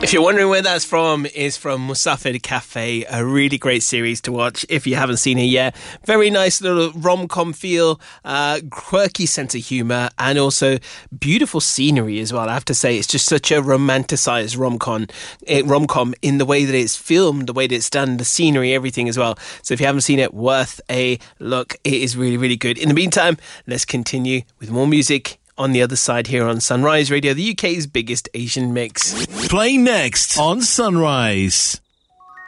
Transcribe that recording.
If you're wondering where that's from, it's from Musafir Cafe, a really great series to watch if you haven't seen it yet. Very nice little rom-com feel, quirky sense of humour, and also beautiful scenery as well. I have to say, it's just such a romanticised rom-com in the way that it's filmed, the way that it's done, the scenery, everything as well. So if you haven't seen it, worth a look. It is really, really good. In the meantime, let's continue with more music on the other side here on Sunrise Radio, the UK's biggest Asian mix. Play next on Sunrise.